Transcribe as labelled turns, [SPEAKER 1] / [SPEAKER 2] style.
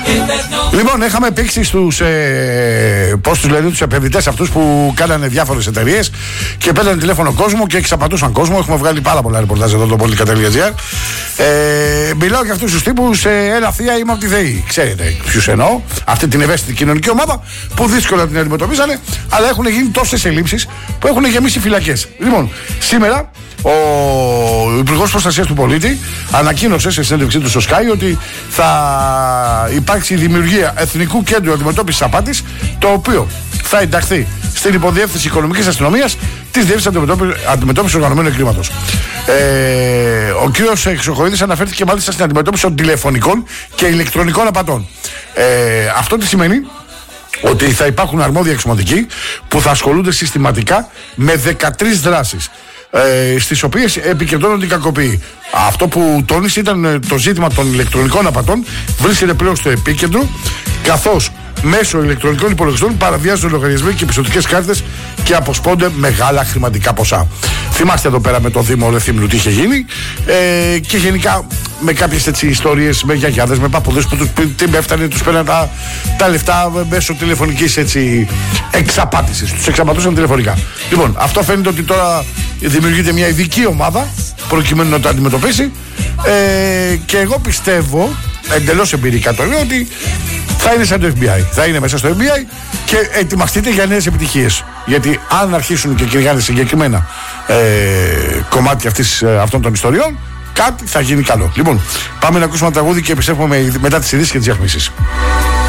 [SPEAKER 1] Λοιπόν, είχαμε πήξει στους πώς τους λένε, τους επενδυτές αυτούς που κάνανε διάφορες εταιρείες και παίρνανε τηλέφωνο κόσμο και εξαπατούσαν κόσμο. Έχουμε βγάλει πάρα πολλά ρεπορτάζ εδώ το politica.gr. Μιλάω για αυτούς τους τύπους, έλα θεία, είμαι από τη ΔΕΗ. Ξέρετε ποιους εννοώ, αυτή την ευαίσθητη κοινωνική ομάδα που δύσκολα την αντιμετωπίζανε, αλλά έχουν γίνει τόσες ελλείψεις που έχουν γεμίσει φυλακές. Λοιπόν, σήμερα ο Υπουργός Προστασίας του Πολίτη ανακοίνωσε σε συνέντευξή του στο Sky ότι θα υπάρξει η δημιουργία Εθνικού Κέντρου Αντιμετώπισης Απάτης, το οποίο θα ενταχθεί στην Υποδιεύθυνση Οικονομικής Αστυνομίας της Διεύθυνσης Αντιμετώπισης Οργανωμένου Εγκλήματος. Ο κ. Χρυσοχοΐδης αναφέρθηκε μάλιστα στην αντιμετώπιση των τηλεφωνικών και ηλεκτρονικών απατών. Αυτό τι σημαίνει? Ότι θα υπάρχουν αρμόδιοι αξιωματικοί που θα ασχολούνται συστηματικά με 13 δράσεις, στις οποίες επικεντρώνονται οι κακοποιοί. Αυτό που τόνισε ήταν το ζήτημα των ηλεκτρονικών απατών, βρίσκεται πλέον στο επίκεντρο, καθώς μέσω ηλεκτρονικών υπολογιστών παραβιάζονται λογαριασμοί και πιστωτικές κάρτες και αποσπώνται μεγάλα χρηματικά ποσά. Θυμάστε εδώ πέρα με το Δήμο Λευθύμνου τι είχε γίνει, και γενικά με κάποιες έτσι ιστορίες, με γιαγιάδες, με παππούδες που τους έφτανε, τους παίρναν τα λεφτά μέσω τηλεφωνικής έτσι εξαπάτησης. Τους εξαπατούσαν τηλεφωνικά. Λοιπόν, αυτό φαίνεται ότι τώρα δημιουργείται μια ειδική ομάδα προκειμένου να το αντιμετωπίσει, και εγώ πιστεύω, εντελώς εμπειρικά το λέω, ότι θα είναι σαν το FBI. Θα είναι μέσα στο FBI και ετοιμαστείτε για νέες επιτυχίες. Γιατί αν αρχίσουν και κυνηγάνε συγκεκριμένα κομμάτια αυτών των ιστοριών, κάτι θα γίνει καλό. Λοιπόν, πάμε να ακούσουμε ένα τραγούδι και επιστρέφουμε μετά τις ειδήσεις και τις διαφημίσεις.